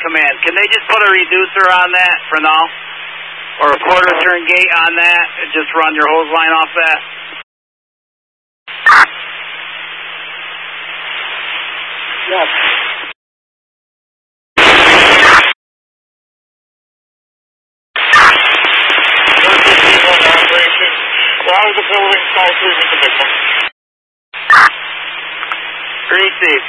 command. Can they just put a reducer on that for now? Or a quarter turn gate on that and just run your hose line off that? Yes. Operation. Allow the building southward with the victim. Receive.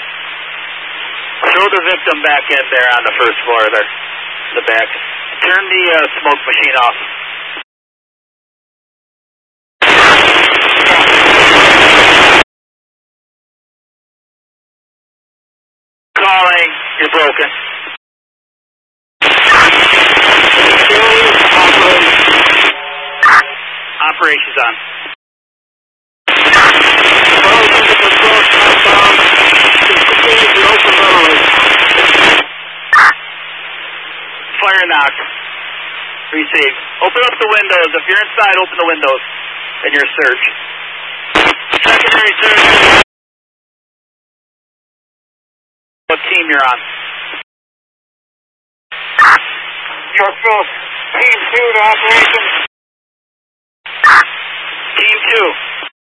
Show the victim back in there on the first floor there. The back. Turn the smoke machine off. Calling. You're broken. Operations on. Fire knock. Receive. Open up the windows. If you're inside, open the windows in your search. Secondary search. What team you're on? Yorkville, Team 2 to operations. Team 2.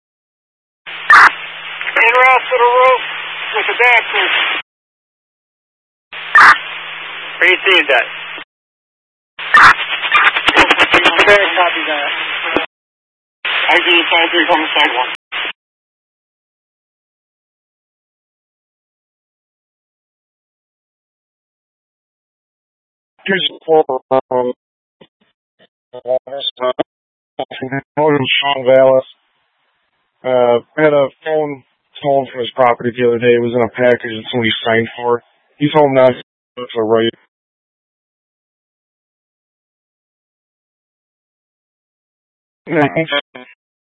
Inrush to the roof with the dancers. Receive that. Okay, copy that. ID 53 on the sidewalk. Here's Sean Vallis. Had a phone stolen from his property the other day. It was in a package that somebody signed for. He's home now. That's all right. Yeah,